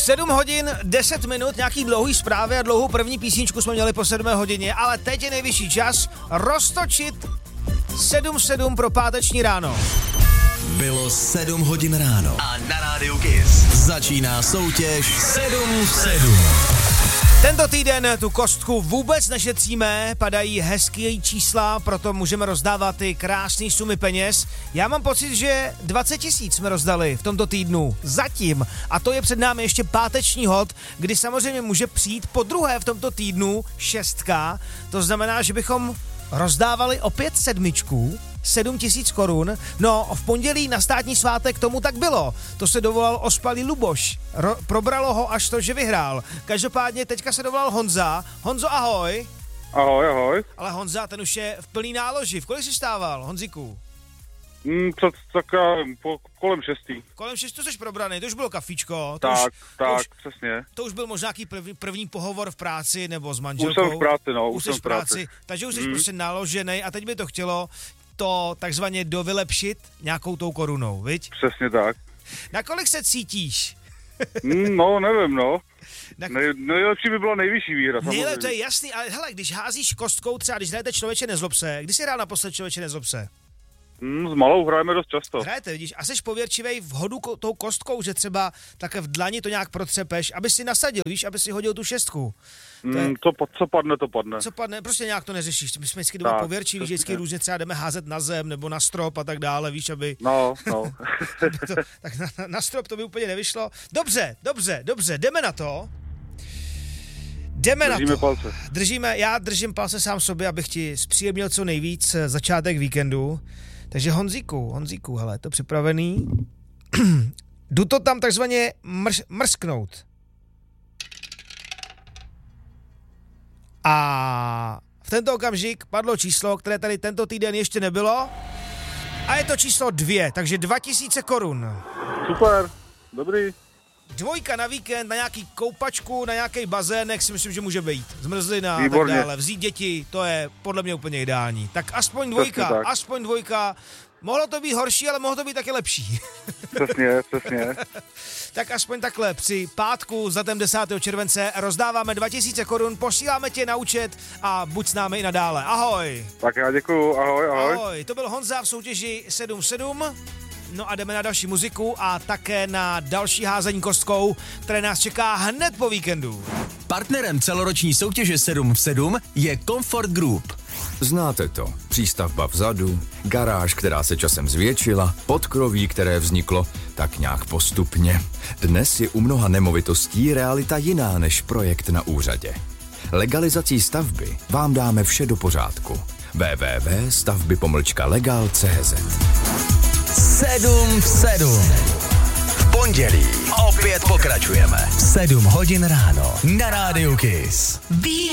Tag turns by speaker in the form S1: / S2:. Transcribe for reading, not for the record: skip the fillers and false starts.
S1: 7 hodin, 10 minut, nějaký dlouhý zprávy a dlouhou první písničku jsme měli po 7 hodině, ale teď je nejvyšší čas roztočit 7-7 pro páteční ráno.
S2: Bylo 7 hodin ráno a na rádiu Kiss začíná soutěž 7-7.
S1: Tento týden tu kostku vůbec nešetříme, padají hezký čísla, proto můžeme rozdávat ty krásné sumy peněz. Já mám pocit, že 20 000 jsme rozdali v tomto týdnu zatím a to je před námi ještě páteční hod, kdy samozřejmě může přijít po druhé v tomto týdnu 6. To znamená, že bychom rozdávali opět 7 000 korun. No, v pondělí na státní svátek tomu tak bylo. To se dovolal ospalý Luboš. Probralo ho až to, že vyhrál. Každopádně teďka se dovolal Honza. Honzo, ahoj.
S3: Ahoj, ahoj.
S1: Ale Honza, ten už je v plný náloži. V kolik jsi stával, Honziku?
S3: Kolem 6.
S1: Kolem 6 jsi probraný, to už bylo kafíčko.
S3: Přesně.
S1: To už byl možná nějaký první pohovor v práci nebo s manželkou.
S3: Už jsem v práci,
S1: Už jsem v práci. Takže už jsi prostě naložený a teď by to chtělo to takzvaně dovylepšit nějakou tou korunou, viď?
S3: Přesně tak.
S1: Na kolik se cítíš?
S3: No, nevím, no. Nejlepší by byla nejvyšší výhra.
S1: Nejlepší, to je jasný, ale hele, když házíš kostkou, třeba když hrajete Člověče nezlob se, kdy jsi hrál naposled Člověče nezlob se?
S3: S malou hrajeme dost často.
S1: Hrajete, vidíš, a jsi pověrčivej v hodu tou kostkou, že třeba také v dlani to nějak protřepeš, aby si nasadil, víš, aby si hodil tu 6.
S3: Co padne, to padne.
S1: Co padne, prostě nějak to neřešíš. My jsme vždycky doma pověrčiví, vždycky různě třeba jdeme házet na zem nebo na strop a tak dále, víš, aby...
S3: No.
S1: Tak na strop to by úplně nevyšlo. Dobře, jdeme na to.
S3: Držíme palce.
S1: Já držím palce sám sobě, abych ti zpříjemnil co nejvíc začátek víkendu. Takže Honzíku, hele, to připravený. Jdu to tam takzvaně mrsknout. A v tento okamžik padlo číslo, které tady tento týden ještě nebylo. A je to číslo 2, takže 2000 korun.
S3: Super, dobrý.
S1: 2 na víkend, na nějaký koupačku, na nějaký bazének si myslím, že může být. Zmrzlina a tak dále. Vzít děti, to je podle mě úplně ideální. Tak aspoň 2. Mohlo to být horší, ale mohlo to být taky lepší.
S3: Přesně.
S1: Tak aspoň takhle, při pátku za 10. července rozdáváme 2000 korun, posíláme tě na účet a buď s námi i nadále. Ahoj.
S3: Tak já děkuju, ahoj.
S1: Ahoj, to byl Honza v soutěži 7-7. No a jdeme na další muziku a také na další házení kostkou, které nás čeká hned po víkendu.
S2: Partnerem celoroční soutěže 7-7 je Comfort Group.
S4: Znáte to. Přístavba vzadu, garáž, která se časem zvětšila, podkroví, které vzniklo tak nějak postupně. Dnes je u mnoha nemovitostí realita jiná než projekt na úřadě. Legalizací stavby vám dáme vše do pořádku. www.stavby-legal.cz
S2: 7-7. V pondělí opět pokračujeme. 7 hodin ráno na rádiu Kiss.